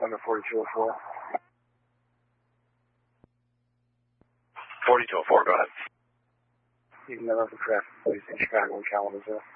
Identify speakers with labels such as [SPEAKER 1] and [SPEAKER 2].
[SPEAKER 1] under 4204.
[SPEAKER 2] 4204, go ahead.
[SPEAKER 1] You can never for traffic police in Chicago and Kalamazoo.